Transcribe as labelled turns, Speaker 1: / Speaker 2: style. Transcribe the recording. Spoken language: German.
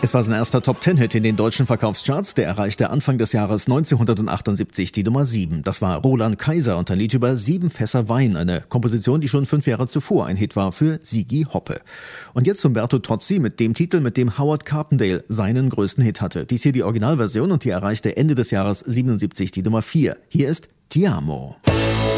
Speaker 1: Es war sein erster Top-10-Hit in den deutschen Verkaufscharts. Der erreichte Anfang des Jahres 1978 die Nummer 7. Das war Roland Kaiser und ein Lied über 7 Fässer Wein. Eine Komposition, die schon 5 Jahre zuvor ein Hit war für Sigi Hoppe. Und jetzt Umberto Tozzi mit dem Titel, mit dem Howard Carpendale seinen größten Hit hatte. Dies hier die Originalversion und die erreichte Ende des Jahres 77 die Nummer 4. Hier ist Ti amo.